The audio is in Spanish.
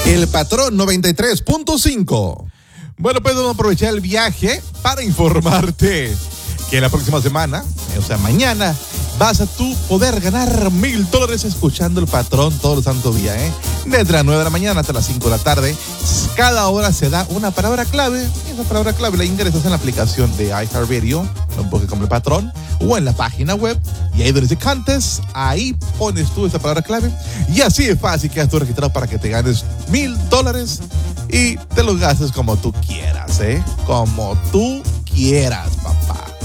El Patrón 93.5. Bueno, pues vamos a aprovechar el viaje para informarte que la próxima semana, o sea, mañana, vas a tú poder ganar $1,000 escuchando El Patrón todos los santos días, Desde las 9 de la mañana hasta las 5 de la tarde. Cada hora se da una palabra clave. Esa palabra clave la ingresas en la aplicación de iHeartRadio, un poco como El Patrón, o en la página web, y ahí donde dice Contest, ahí pones tú esa palabra clave, y así es fácil que tú registrado para que te ganes $1,000 y te los gastes como tú quieras, como tú quieras, papá.